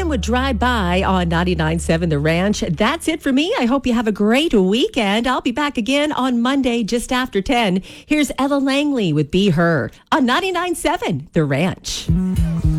time would drive by on 99.7 The Ranch. That's it for me. I hope you have a great weekend. I'll be back again on Monday just after 10. Here's Ella Langley with Be Her on 99.7 The Ranch.